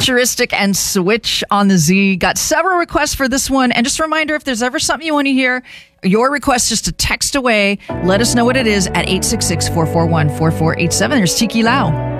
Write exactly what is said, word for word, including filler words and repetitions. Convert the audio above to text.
Futuristic and Switch on the Z. Got several requests for this one. And just a reminder, if there's ever something you want to hear, your request is to text away. Let us know what it is at eight six six, four four one, four four eight seven. There's Tiki Lau.